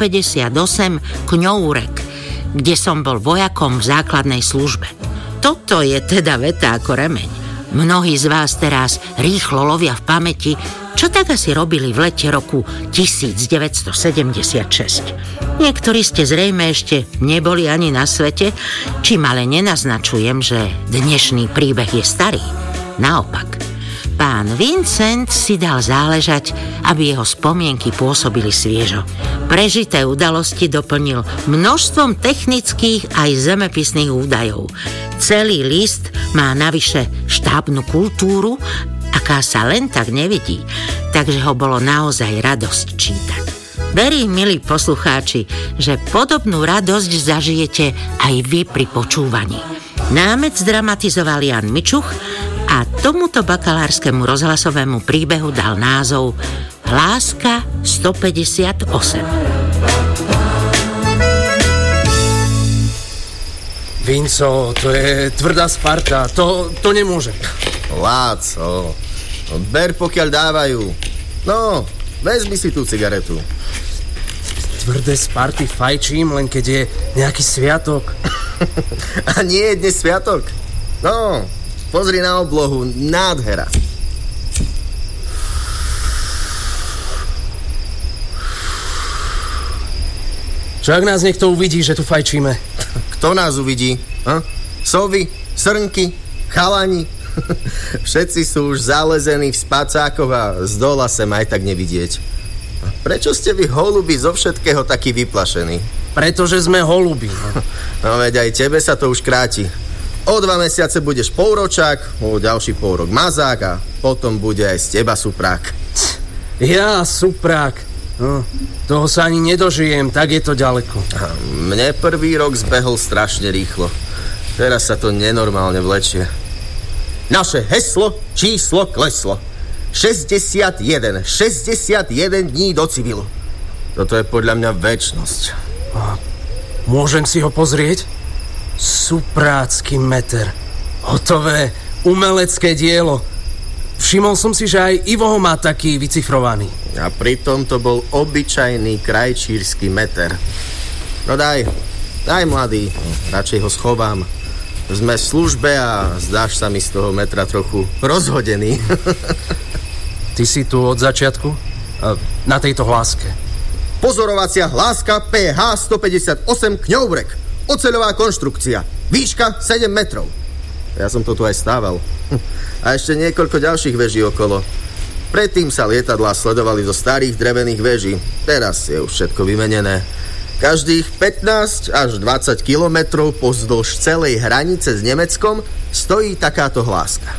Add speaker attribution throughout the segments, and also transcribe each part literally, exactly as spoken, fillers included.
Speaker 1: stopäťdesiatosem Kňourek, kde som bol vojakom v základnej službe. Toto je teda veta ako remeň. Mnohí z vás teraz rýchlo lovia v pamäti, čo tak asi robili v lete roku devätnásťsedemdesiatšesť. Niektorí ste zrejme ešte neboli ani na svete, čím ale nenaznačujem, že dnešný príbeh je starý. Naopak, pán Vincent si dal záležať, aby jeho spomienky pôsobili sviežo. Prežité udalosti doplnil množstvom technických aj zemepisných údajov. Celý list má navyše štábnu kultúru, aká sa len tak nevidí, takže ho bolo naozaj radosť čítať. Verím, milí poslucháči, že podobnú radosť zažijete aj vy pri počúvaní. Námet zdramatizoval Jan Mičuch a tomuto bakalárskemu rozhlasovému príbehu dal názov Hláska stopäťdesiatosem.
Speaker 2: Vinco, to je tvrdá Sparta, to, to nemôže.
Speaker 3: Láco, ber pokiaľ dávajú. No, vezmi si tú cigaretu.
Speaker 2: Tvrdé Sparty fajčím, len keď je nejaký sviatok.
Speaker 3: A nie je dnes sviatok? No, pozri na oblohu, nádhera.
Speaker 2: Čo ak nás niekto uvidí, že tu fajčíme?
Speaker 3: Kto nás uvidí? Ha? Sovy, srnky, chalani. Všetci sú už zalezení v spacákoch a z dola sem aj tak nevidieť. Prečo ste vy holubi zo všetkého takí vyplašení?
Speaker 2: Pretože sme holubi.
Speaker 3: No veď aj tebe sa to už kráti. O dva mesiace budeš polročák, o ďalší polrok mazák a potom bude aj z teba suprák.
Speaker 2: Ja, suprák. No, toho sa ani nedožijem, tak je to ďaleko.
Speaker 3: A mne prvý rok zbehol strašne rýchlo. Teraz sa to nenormálne vlečie. Naše heslo, číslo kleslo. šesťdesiatjeden, šesťdesiatjeden dní do civilu. Toto je podľa mňa večnosť.
Speaker 2: A môžem si ho pozrieť? Suprácky meter. Hotové umelecké dielo. Všimol som si, že aj Ivo ho má taký vycifrovaný.
Speaker 3: A pritom to bol obyčajný krajčírsky meter. No daj, daj mladý, radšej ho schovám. Sme v službe a zdáš sa mi z toho metra trochu rozhodený.
Speaker 2: Ty si tu od začiatku? Na tejto hláske.
Speaker 3: Pozorovacia hláska pé há stopäťdesiatosem Kňourek. Oceľová konštrukcia. Výška sedem metrov. Ja som to tu aj stával. A ešte niekoľko ďalších veží okolo. Predtým sa lietadlá sledovali zo starých drevených veží. Teraz je už všetko vymenené. Každých pätnásť až dvadsať kilometrov pozdĺž celej hranice s Nemeckom stojí takáto hláska.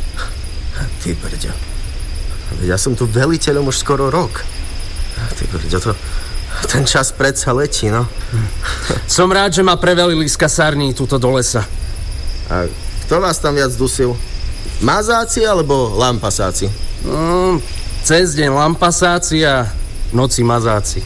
Speaker 3: Ty brďo. Ja som tu veliteľom už skoro rok. Ty brďo, to... ten čas predsa letí, no.
Speaker 2: Som rád, že ma prevelili z kasární túto do lesa.
Speaker 3: A kto vás tam viac dusil? Mazáci alebo lampasáci?
Speaker 2: No, cez deň lampasáci a noci mazáci.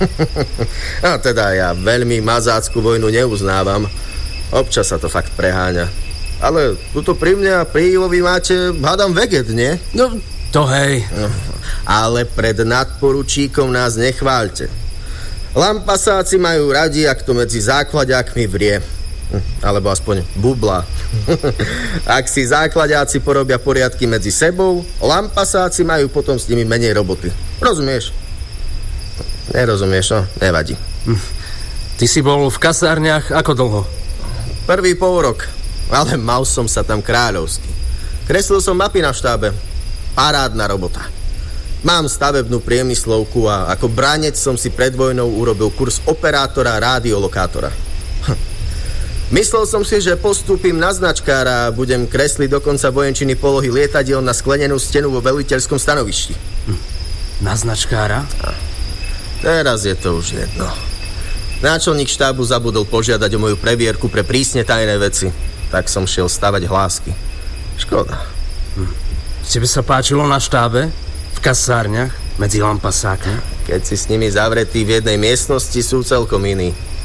Speaker 3: A teda ja veľmi mazácku vojnu neuznávam. Občas sa to fakt preháňa. Ale tuto pri mne a pri Ivovi máte, hádam, veget, nie?
Speaker 2: No, to hej.
Speaker 3: No, ale pred nadporučíkom nás nechváľte. Lampasáci majú radi, ak to medzi základiakmi vrie. Alebo aspoň bubla. Ak si základiaci porobia poriadky medzi sebou, lampasáci majú potom s nimi menej roboty. Rozumieš? Nerozumieš, no? Nevadí.
Speaker 2: Ty si bol v kasárniach ako dlho?
Speaker 3: Prvý pol rok, ale mal som sa tam kráľovsky. Kreslil som mapy na štábe. Parádna robota. Mám stavebnú priemyslovku a ako branec som si pred vojnou urobil kurz operátora rádiolokátora. Myslel som si, že postúpim na značkára a budem kresliť dokonca vojenčiny polohy lietadiel na sklenenú stenu vo veliteľskom stanovišti.
Speaker 2: Hm. Na značkára?
Speaker 3: A teraz je to už jedno. Náčelník štábu zabudol požiadať o moju previerku pre prísne tajné veci. Tak som šiel stavať hlásky. Škoda.
Speaker 2: Hm. Tebe sa páčilo na štábe? V kasárniach? Medzi lampasákmi?
Speaker 3: Keď si s nimi zavretý v jednej miestnosti, sú celkom iní.